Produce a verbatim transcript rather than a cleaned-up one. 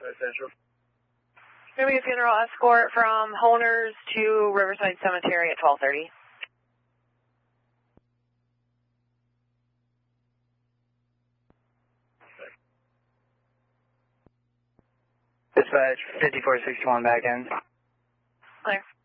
Central. Gonna be a funeral escort from Honers to Riverside Cemetery at twelve thirty. Dispatch fifty-four sixty-one back in. Clear.